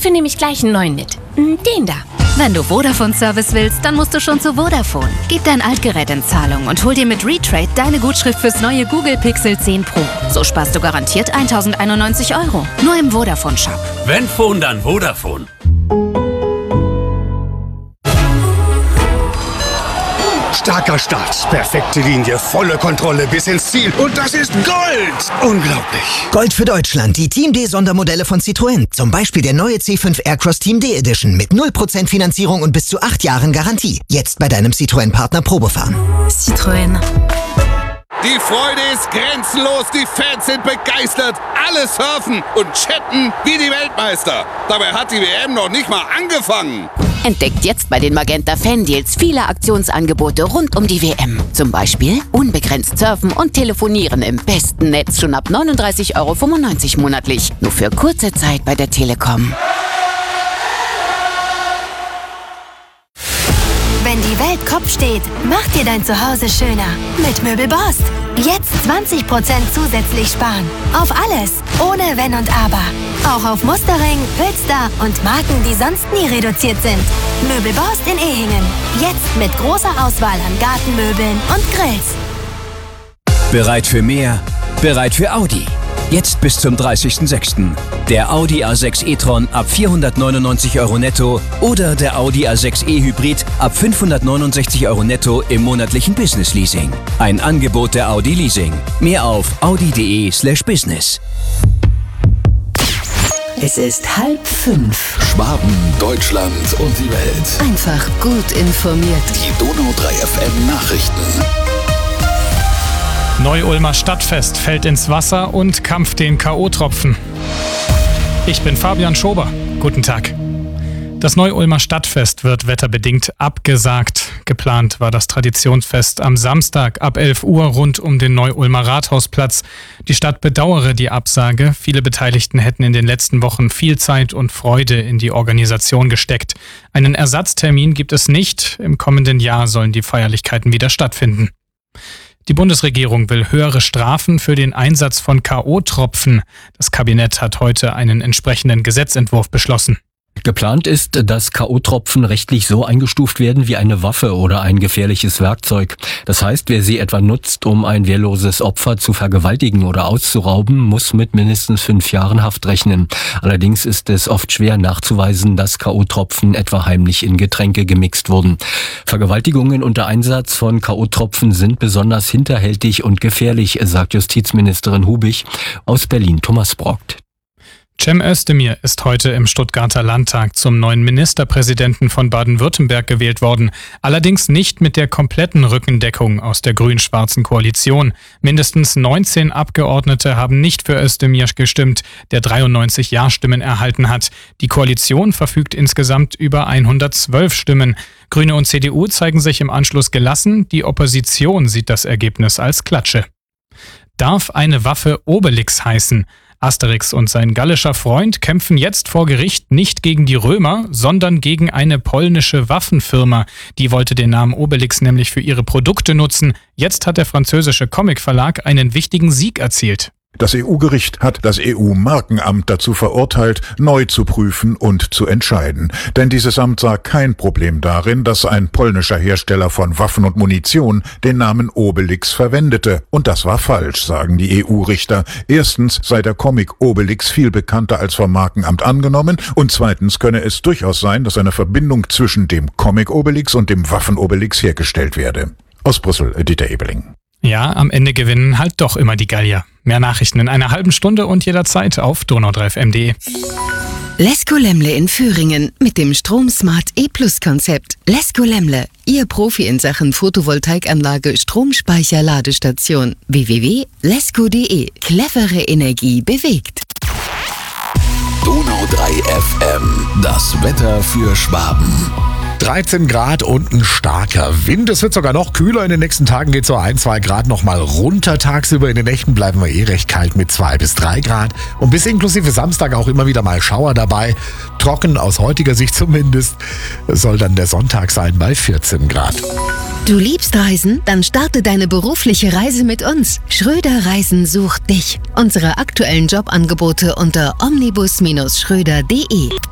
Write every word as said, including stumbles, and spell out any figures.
Dafür nehme ich gleich einen neuen mit. Den da. Wenn du Vodafone-Service willst, dann musst du schon zu Vodafone. Gib dein Altgerät in Zahlung und hol dir mit Retrade deine Gutschrift fürs neue Google Pixel zehn Pro. So sparst du garantiert tausendeinundneunzig Euro. Nur im Vodafone-Shop. Wenn Phone, dann Vodafone. Starker Start, perfekte Linie, volle Kontrolle bis ins Ziel. Und das ist Gold! Unglaublich. Gold für Deutschland, die Team D-Sondermodelle von Citroën. Zum Beispiel der neue C fünf Aircross Team D Edition mit null Prozent Finanzierung und bis zu acht Jahren Garantie. Jetzt bei deinem Citroën-Partner Probefahren. Citroën. Die Freude ist grenzenlos, die Fans sind begeistert. Alle surfen und chatten wie die Weltmeister. Dabei hat die W M noch nicht mal angefangen. Entdeckt jetzt bei den Magenta Fan Deals viele Aktionsangebote rund um die W M. Zum Beispiel unbegrenzt surfen und telefonieren im besten Netz schon ab neununddreißig Euro fünfundneunzig monatlich. Nur für kurze Zeit bei der Telekom. Wenn die Welt Kopf steht, mach dir dein Zuhause schöner. Mit Möbelboss. Jetzt zwanzig Prozent zusätzlich sparen. Auf alles, ohne Wenn und Aber. Auch auf Mustering, Hülster und Marken, die sonst nie reduziert sind. Möbelboss in Ehingen. Jetzt mit großer Auswahl an Gartenmöbeln und Grills. Bereit für mehr? Bereit für Audi. Jetzt bis zum dreißigsten sechsten Der Audi A sechs e-tron ab vierhundertneunundneunzig Euro netto oder der Audi A sechs e Hybrid ab fünfhundertneunundsechzig Euro netto im monatlichen Business Leasing. Ein Angebot der Audi Leasing. Mehr auf audi.de slash business. Es ist halb fünf. Schwaben, Deutschland und die Welt. Einfach gut informiert. Die Donau drei F M Nachrichten. Neu-Ulmer Stadtfest fällt ins Wasser und Kampf den K O-Tropfen. Ich bin Fabian Schober. Guten Tag. Das Neu-Ulmer Stadtfest wird wetterbedingt abgesagt. Geplant war das Traditionsfest am Samstag ab elf Uhr rund um den Neu-Ulmer Rathausplatz. Die Stadt bedauere die Absage. Viele Beteiligten hätten in den letzten Wochen viel Zeit und Freude in die Organisation gesteckt. Einen Ersatztermin gibt es nicht. Im kommenden Jahr sollen die Feierlichkeiten wieder stattfinden. Die Bundesregierung will höhere Strafen für den Einsatz von K O-Tropfen. Das Kabinett hat heute einen entsprechenden Gesetzentwurf beschlossen. Geplant ist, dass K O-Tropfen rechtlich so eingestuft werden wie eine Waffe oder ein gefährliches Werkzeug. Das heißt, wer sie etwa nutzt, um ein wehrloses Opfer zu vergewaltigen oder auszurauben, muss mit mindestens fünf Jahren Haft rechnen. Allerdings ist es oft schwer nachzuweisen, dass K O-Tropfen etwa heimlich in Getränke gemixt wurden. Vergewaltigungen unter Einsatz von K O-Tropfen sind besonders hinterhältig und gefährlich, sagt Justizministerin Hubich. Aus Berlin Thomas Brockt. Cem Özdemir ist heute im Stuttgarter Landtag zum neuen Ministerpräsidenten von Baden-Württemberg gewählt worden. Allerdings nicht mit der kompletten Rückendeckung aus der grün-schwarzen Koalition. Mindestens neunzehn Abgeordnete haben nicht für Özdemir gestimmt, der dreiundneunzig Ja-Stimmen erhalten hat. Die Koalition verfügt insgesamt über hundertzwölf Stimmen. Grüne und C D U zeigen sich im Anschluss gelassen. Die Opposition sieht das Ergebnis als Klatsche. Darf eine Waffe Obelix heißen? Asterix und sein gallischer Freund kämpfen jetzt vor Gericht nicht gegen die Römer, sondern gegen eine polnische Waffenfirma. Die wollte den Namen Obelix nämlich für ihre Produkte nutzen. Jetzt hat der französische Comicverlag einen wichtigen Sieg erzielt. Das E U-Gericht hat das E U-Markenamt dazu verurteilt, neu zu prüfen und zu entscheiden. Denn dieses Amt sah kein Problem darin, dass ein polnischer Hersteller von Waffen und Munition den Namen Obelix verwendete. Und das war falsch, sagen die E U-Richter. Erstens sei der Comic Obelix viel bekannter als vom Markenamt angenommen und zweitens könne es durchaus sein, dass eine Verbindung zwischen dem Comic Obelix und dem Waffen Obelix hergestellt werde. Aus Brüssel, Dieter Ebeling. Ja, am Ende gewinnen halt doch immer die Gallier. Mehr Nachrichten in einer halben Stunde und jederzeit auf donau drei f m punkt de. Lesko Lemle in Föhringen mit dem Stromsmart E-Plus-Konzept. Lesko Lemle, Ihr Profi in Sachen Photovoltaikanlage, Stromspeicher, Ladestation. w w w punkt lesko punkt de. Clevere Energie bewegt. Donau drei F M. Das Wetter für Schwaben. dreizehn Grad und ein starker Wind. Es wird sogar noch kühler. In den nächsten Tagen geht so ein, zwei Grad nochmal runter. Tagsüber in den Nächten bleiben wir eh recht kalt mit zwei bis drei Grad. Und bis inklusive Samstag auch immer wieder mal Schauer dabei. Trocken aus heutiger Sicht zumindest. Soll dann der Sonntag sein bei vierzehn Grad. Du liebst Reisen? Dann starte deine berufliche Reise mit uns. Schröder Reisen sucht dich. Unsere aktuellen Jobangebote unter omnibus Bindestrich schröder punkt de.